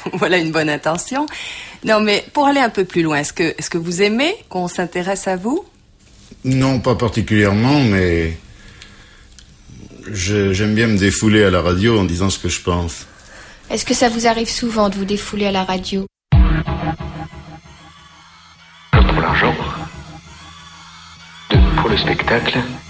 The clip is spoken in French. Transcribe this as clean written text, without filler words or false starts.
Voilà une bonne intention. Non, mais pour aller un peu plus loin, est-ce que vous aimez qu'on s'intéresse à vous? Non, pas particulièrement, mais j'aime bien me défouler à la radio en disant ce que je pense. Est-ce que ça vous arrive souvent de vous défouler à la radio? Pour l'argent, 2 pour le spectacle,